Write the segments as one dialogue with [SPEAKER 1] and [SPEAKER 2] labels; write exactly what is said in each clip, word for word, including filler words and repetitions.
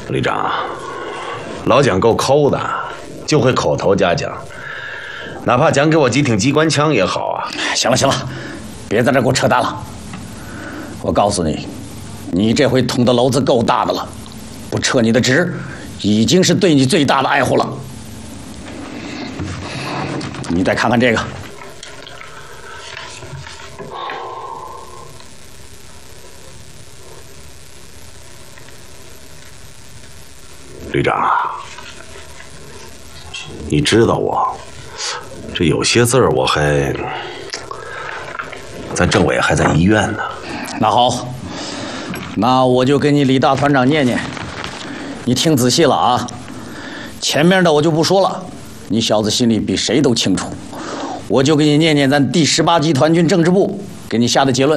[SPEAKER 1] 旅长，老蒋够抠的，就会口头嘉奖，哪怕奖给我几挺机关枪也好啊。
[SPEAKER 2] 行了行了，别在这给我扯淡了。我告诉你，你这回捅的篓子够大的了，不撤你的职，已经是对你最大的爱护了。你再看看这个。
[SPEAKER 1] 旅长啊，你知道我这有些字儿，我还咱政委还在医院呢。
[SPEAKER 2] 那好，那我就给你李大团长念念，你听仔细了啊。前面的我就不说了，你小子心里比谁都清楚。我就给你念念咱第十八集团军政治部给你下的结论：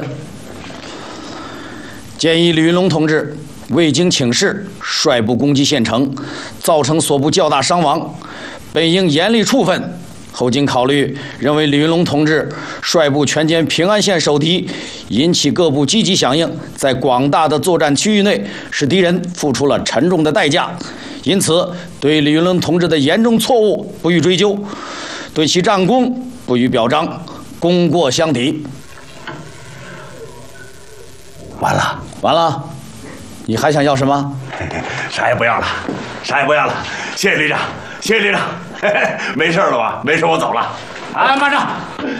[SPEAKER 2] 建议李云龙同志。 未经请示，率部攻击县城，造成所部较大伤亡，本应严厉处分。后经考虑，认为李云龙同志率部全歼平安县守敌，引起各部积极响应，在广大的作战区域内，使敌人付出了沉重的代价。因此，对李云龙同志的严重错误不予追究，对其战功不予表彰，功过相抵。
[SPEAKER 1] 完了，
[SPEAKER 2] 完了。 你还想要什么？
[SPEAKER 1] 啥也不要了，啥也不要了。谢谢旅长，谢谢旅长。没事了吧？没事，我走了。
[SPEAKER 2] 哎，慢着！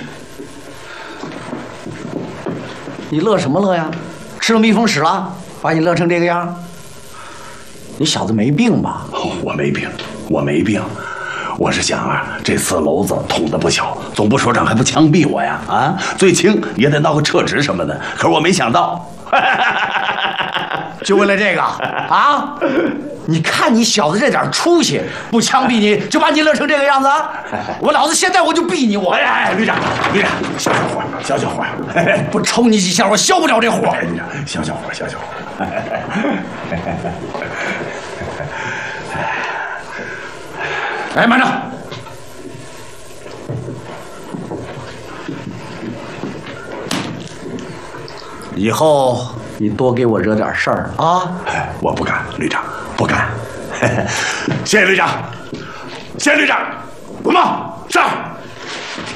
[SPEAKER 2] 你乐什么乐呀？吃了蜜蜂屎了，把你乐成这个样？你小子没病吧？
[SPEAKER 1] 我没病，我没病。我是想啊，这次篓子捅得不小，总部首长还不枪毙我呀？啊，最轻也得闹个撤职什么的。可是我没想到。
[SPEAKER 2] 就为了这个啊！你看你小子这点出息，不枪毙你就把你乐成这个样子，我老子现在我就毙你！我
[SPEAKER 1] 哎哎，旅长，旅长，消消火，消消火，
[SPEAKER 2] 不抽你几下，我消不了这火。
[SPEAKER 1] 旅长，消消火，消消火。
[SPEAKER 2] 哎，慢着！以后。 你多给我惹点事儿啊！
[SPEAKER 1] 我不敢，旅长，不敢。谢谢旅长，谢谢旅长，滚吧，上。